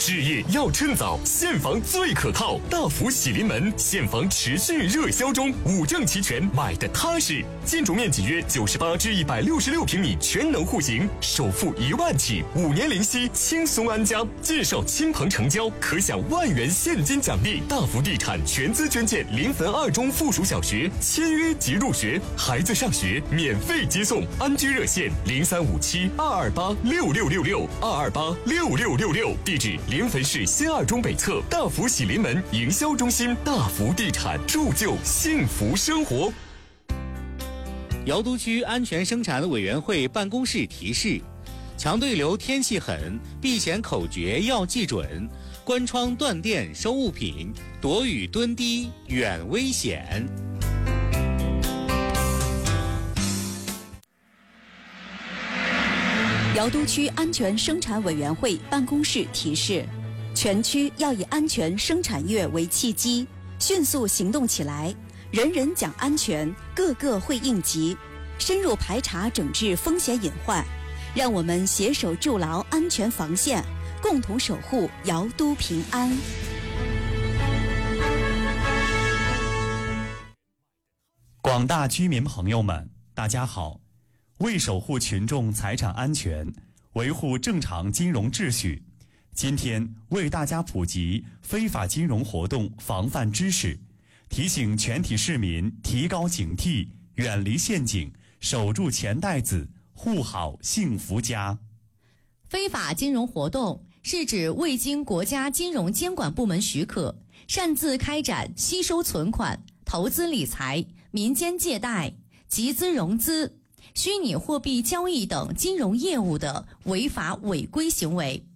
置业要趁早，现房最可靠。大福喜临门，现房持续热销中，5证齐全，买的踏实。建筑面积约98至166平米，全能户型，首付1万起，5年零息，轻松安家。介绍亲朋成交，可享1万元现金奖励。大福地产全资捐建临汾2中附属小学，签约即入学，孩子上学免费接送。安居热线035722826666，22866666。地址：临汾市新2中北侧大福喜临门营销中心。大福地产，铸就幸福生活。 瑶都区安全生产委员会办公室提示：强对流天气狠，避险口诀要记准，关窗断电收物品，躲雨蹲低远危险。 瑶都区安全生产委员会办公室提示：全区要以安全生产月为契机，迅速行动起来，人人讲安全，个个会应急，深入排查整治风险隐患，让我们携手筑牢安全防线，共同守护瑶都平安。 广大居民朋友们，大家好。为守护群众财产安全，维护正常金融秩序，今天为大家普及非法金融活动防范知识，提醒全体市民提高警惕，远离陷阱，守住钱袋子，护好幸福家。 非法金融活动是指未经国家金融监管部门许可，擅自开展吸收存款、投资理财、民间借贷、集资融资、虚拟货币交易等金融业务的违法违规行为。